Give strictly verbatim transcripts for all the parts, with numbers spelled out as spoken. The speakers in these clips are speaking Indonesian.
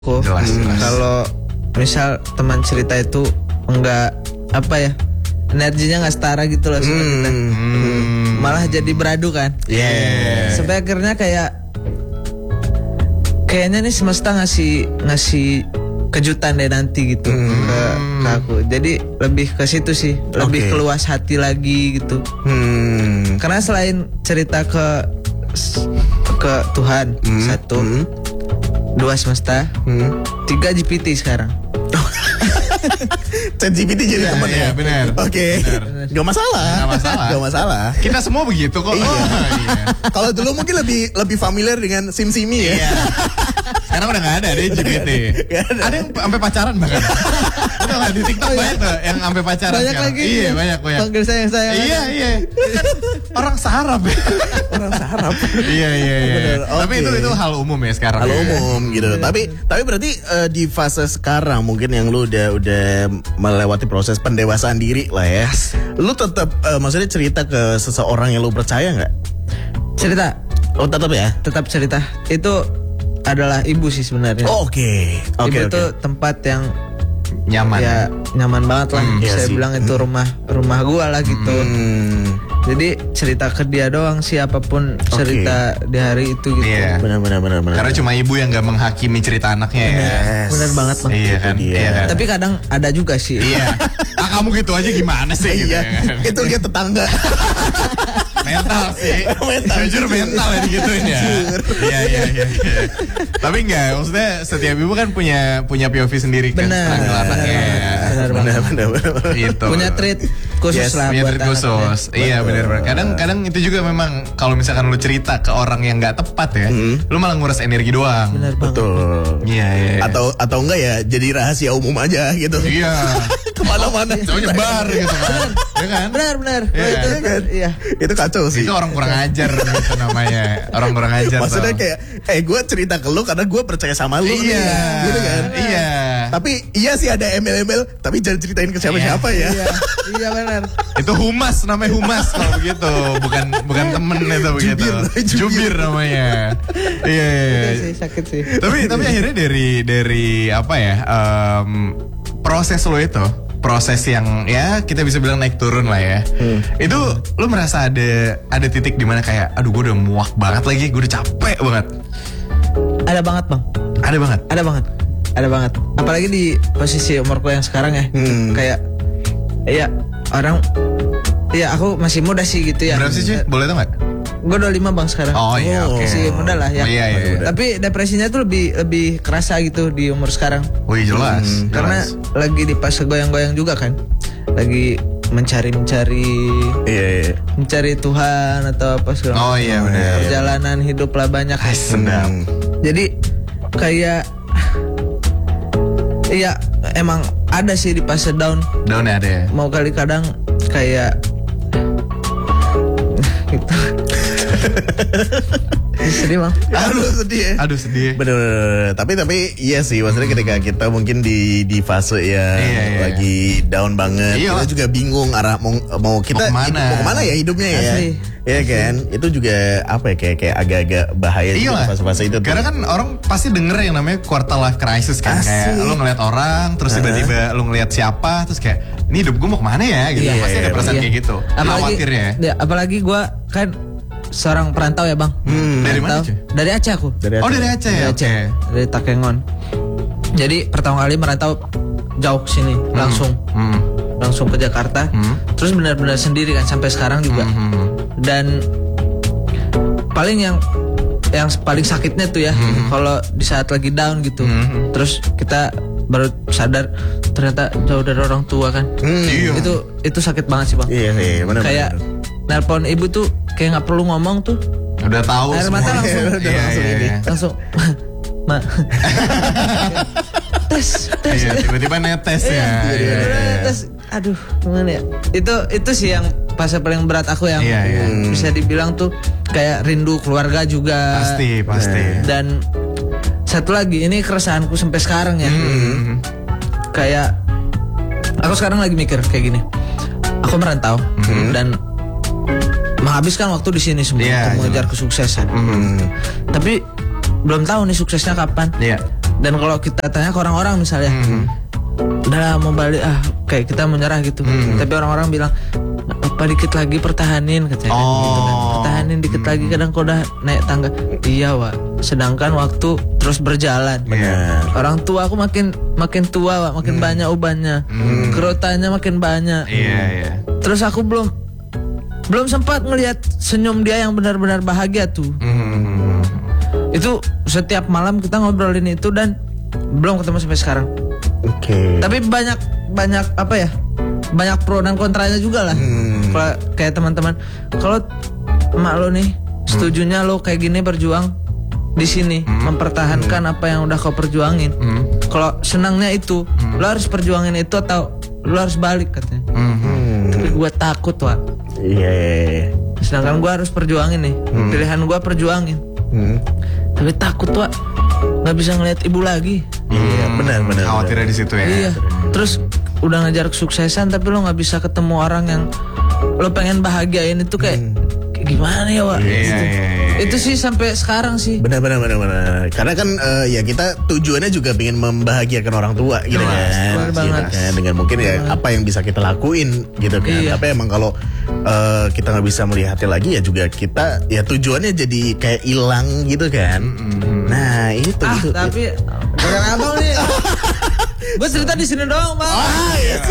Jelas, jelas. Kalau misal teman cerita itu enggak apa ya, energinya nggak setara gitu loh sama Hmm. kita. Malah jadi beradu kan. Yeah. Sampai akhirnya kayak kayaknya nih semesta ngasih ngasih kejutan deh nanti gitu Hmm. ke, ke aku. Jadi lebih ke situ sih, lebih Okay. keluas hati lagi gitu. Hmm. Karena selain cerita ke ke Tuhan Hmm. satu, Hmm. dua semesta, Hmm. tiga G P T sekarang. Chat G P T jadi Iya, teman iya, ya. benar. Oke. Benar. Gak masalah. Nggak masalah. Gak masalah. Kita semua begitu kok. Iya. Oh, iya. Kalau dulu mungkin lebih lebih familiar dengan SimSimi ya. Iya. Sekarang udah gak ada deh G P T. Nggak ada. Ada yang sampai pacaran bahkan. Itu nggak di TikTok banyak tuh yang sampai pacaran. Banyak sekarang. lagi. Iya banyak banyak. Panggil sayang sayang. Iya iya. Kan orang sarap ya. Orang sarap. Iya iya iya. Bener, Tapi oke. itu itu hal umum ya sekarang. Hal ya. umum gitu. Tapi tapi berarti eh, di fase sekarang mungkin yang lu udah udah melewati proses pendewasaan diri lah ya. Lu tetap eh, maksudnya cerita ke seseorang yang lu percaya nggak? Cerita, Oh tetap ya. tetap cerita. Itu adalah ibu sih sebenarnya. Oh, Oke. Oke ibu oke. tuh tempat yang Nyaman. ya nyaman banget lah. Hmm, iya Saya sih. bilang itu rumah rumah gua lah gitu. Hmm. Jadi cerita ke dia doang, siapapun cerita di hari itu gitu. Iya. Benar benar benar benar. Karena cuma ibu yang gak menghakimi cerita anaknya ya. Yes. Benar banget, Bang. Iya kan. Itu dia. Iya kan. Tapi kadang ada juga sih. Iya. Ah kamu gitu aja gimana sih gitu Iya, ya kan? itu lihat tetangga. Mental sih. Mental. Jujur mental ya digituin ya. Iya iya iya. iya. Tapi enggak, maksudnya setiap ibu kan punya punya P O V sendiri kan. Benar. Struggle anaknya. Benar banget. Benar benar benar. Gitu. Punya treat khusus Yes, lah Punya buat treat khusus. anaknya. Iya benar-benar. Kadang-kadang itu juga memang kalau misalkan lu cerita ke orang yang nggak tepat ya, lu malah nguras energi doang. Benar banget. Betul. Iya iya. iya. Atau atau enggak ya jadi rahasia umum aja gitu. Iya. Kemana-mana. Coba nyebar gitu kan. Iya kan? Benar benar. Iya. Oh, itu, Iya kan? iya. Itu kacau sih. Itu orang kurang ajar gitu namanya. Orang kurang ajar. Maksudnya tau. kayak, eh gue cerita ke lu karena gue percaya sama lu nih, Iya. gitu kan? Iya. Tapi iya sih ada embel-embel, tapi jangan ceritain ke siapa-siapa ya. Iya, iya benar. Itu humas namanya humas kalau begitu, bukan bukan temen itu begitu. Jubir, jubir. Jubir namanya. Iya. iya, Itu iya. sih sakit sih. Tapi tapi akhirnya dari dari apa ya em, proses lo itu proses yang ya kita bisa bilang naik turun lah ya. Itu lo merasa ada ada titik di mana kayak aduh gue udah muak banget lagi, gue udah capek banget. Ada banget, Bang. Ada banget. Ada banget. Ada banget. Apalagi di posisi umurku yang sekarang ya. Hmm. Kayak iya orang iya aku masih muda sih gitu ya. Berapa sih cuy? Boleh tau nggak? Gue dua puluh lima Bang sekarang. Oh iya oke. Masih muda lah ya. Oh, iya, iya, iya. Tapi depresinya tuh lebih lebih kerasa gitu di umur sekarang. Wih jelas. Hmm, Karena jelas. lagi di fase goyang-goyang juga kan. Lagi mencari-mencari Iya, iya. mencari Tuhan atau apa segala Oh macam. iya benar. Perjalanan hidup lah banyak. Ah, sedap. Hmm. Jadi kayak iya emang ada sih di fase down. Daun ada ya. Mau kali kadang kayak gitu. Sedih Bang. Aduh sedih ya. Aduh sedih. Bener, bener, bener. Tapi tapi iya sih, maksudnya ketika kita mungkin di di fase yang Iya, iya. lagi down banget, Iya. kita juga bingung arah mau mau kita Mau kemana? hidup- mau kemana ya hidupnya ya, Asli. ya kan? Itu juga apa ya kayak kayak agak-agak bahaya Iya juga lah. fase-fase itu. tuh. Karena kan orang pasti denger yang namanya quarter life crisis kan. Asik. Kayak lu ngeliat orang, terus tiba-tiba lu ngeliat siapa, terus kayak ini hidup gue mau kemana ya gitu. Iya, Pasti iya, ada perasaan Iya. kayak gitu. Apalagi, Khawatir ya. ya, apalagi gue kan seorang perantau ya Bang. Hmm. Dari mana, Perantau. cuy? Dari Aceh aku. Dari Oh Aceh. dari Aceh ya? Dari Oke. Aceh. Dari Takengon. Jadi pertama kali merantau jauh ke sini langsung Hmm. langsung ke Jakarta. Hmm. Terus benar-benar sendiri kan sampai sekarang juga. Hmm. Dan paling yang yang paling sakitnya tuh ya kalau di saat lagi down gitu. Hmm. Terus kita baru sadar ternyata jauh dari orang tua kan. Hmm. Iya. Itu itu sakit banget sih Bang. Iya sih, benar. Kayak nelpon ibu tuh kayak nggak perlu ngomong tuh Udah tahu air semua. mata langsung Udah Iya, langsung iya, ini. iya. langsung ma tes tes Iya, tiba-tiba netes ya. Iya, Iya, iya, iya. tes aduh gimana ya itu itu sih yang fase paling berat aku yang Iya, iya. bisa dibilang tuh kayak rindu keluarga juga Pasti, pasti. dan satu lagi ini keresahanku sampai sekarang ya Hmm. kayak aku sekarang lagi mikir kayak gini aku merantau dan menghabiskan waktu di sini semua Iya, untuk mengejar jelas. kesuksesan Hmm. tapi belum tahu nih suksesnya kapan Iya. Dan kalau kita tanya ke orang-orang misalnya, hmm. udah mau balik ah kayak kita menyerah gitu. Hmm. Tapi orang-orang bilang apa dikit lagi pertahanin katanya. Oh. Gitu kan. Pertahanin dikit hmm. lagi kadang kau udah naik tangga. Iya, Wak. Sedangkan waktu terus berjalan. Yeah. Orang tua aku makin makin tua, Wak, makin hmm. banyak ubannya. Hmm. Kerotannya makin banyak. Iya, yeah, iya. Yeah. Terus aku belum belum sempat ngelihat senyum dia yang benar-benar bahagia tuh. Hmm. Itu setiap malam kita ngobrolin itu dan belum ketemu sampai sekarang. Oke. Okay. Tapi banyak banyak apa ya? Banyak pro dan kontranya juga lah. Hmm. Kalau kayak teman-teman, kalau emak lo nih setujunya lo kayak gini berjuang di sini, hmm. mempertahankan hmm. apa yang udah kau perjuangin. Hmm. Kalau senangnya itu, hmm. lo harus perjuangin itu atau lo harus balik katanya. Hmm. Tapi gue takut, Wak. Iya. Yeah. Sedangkan gue harus perjuangin nih, hmm. pilihan gue perjuangin. Hmm. Tapi takut, Wak, nggak bisa ngeliat ibu lagi. Iya, hmm. benar benar. Khawatirnya di situ ya. Iya. Terus udah ngejar kesuksesan tapi lo nggak bisa ketemu orang yang lo pengen bahagiain itu kayak, hmm. kayak gimana ya, Wak? Iya, iya, iya, iya. Itu sih sampai sekarang sih. Benar benar benar benar. Karena kan uh, ya kita tujuannya juga pengen membahagiakan orang tua gitu kan. Benar banget. Kan? Dengan mungkin ya apa yang bisa kita lakuin gitu kan. Iya. Tapi emang kalau uh, kita nggak bisa melihatnya lagi ya juga kita ya tujuannya jadi kayak hilang gitu kan. Mm-hmm. Nah itu ah, itu. Tapi dengan abang nih. Gue cerita di sini doang, Bang. Ah, yes.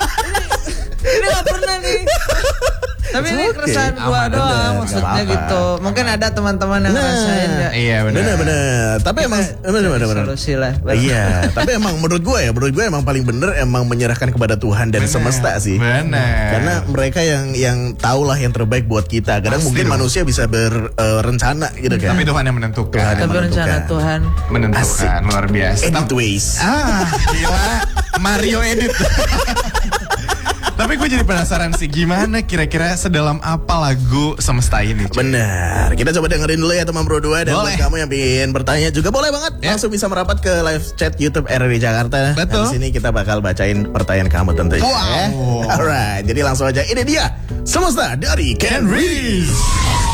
ini ini gak pernah nih. Tapi ini okay. keresahan gue doang, maksudnya gitu. Mungkin ada teman-teman yang nah, ngerasain ya. Iya benar. Benar-benar. Tapi emang benar-benar. Solusi lah. Iya. Tapi emang menurut gue ya, menurut gue emang paling bener emang menyerahkan kepada Tuhan dan bener. Semesta sih. Benar. Karena mereka yang yang tahu lah yang terbaik buat kita. Kadang Pasti mungkin dong. Manusia bisa berencana uh, gitu kan. Tapi Tuhan yang menentukan. Tuhan yang Tapi menentukan. rencana Tuhan menentukan. Asik. Luar biasa. Edit ways. Ah, gila. Mario edit. Tapi gue jadi penasaran sih gimana kira-kira sedalam apa lagu Semesta ini. Cuy. Benar. Kita coba dengerin dulu ya teman Bro dua. Dan buat kamu yang pengen bertanya juga boleh banget ya. Langsung bisa merapat ke live chat YouTube R R I Jakarta. Betul. Di sini kita bakal bacain pertanyaan kamu tentunya. Wow. Ya. Alright. Jadi langsung aja ini dia Semesta dari Ken Reese.